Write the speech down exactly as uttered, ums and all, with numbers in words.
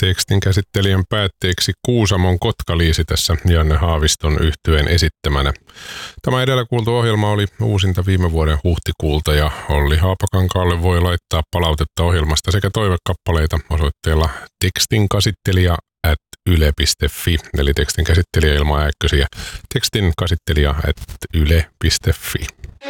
Tekstin käsittelijän päätteeksi Kuusamon Kotkaliisi tässä Janne Haaviston yhtyeen esittämänä. Tämä edellä kuultu ohjelma oli uusinta viime vuoden huhtikuulta ja Olli Haapakankaalle voi laittaa palautetta ohjelmasta sekä toivekappaleita osoitteella tekstinkäsittelijä at yle piste fi, eli tekstinkäsittelijä ilman ääkkösiä, tekstinkäsittelijä at yle piste fi.